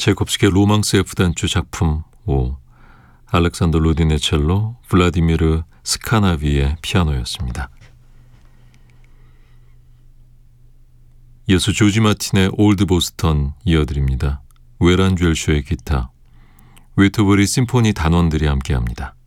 체이콥스키의 로망스 F단주 작품 5, 알렉산더 루딘의 첼로, 블라디미르 스카나비의 피아노였습니다. 이어서 조지 마틴의 올드 보스턴 이어드립니다. 웨란 듀엘쇼의 기타, 웨토브리 심포니 단원들이 함께합니다.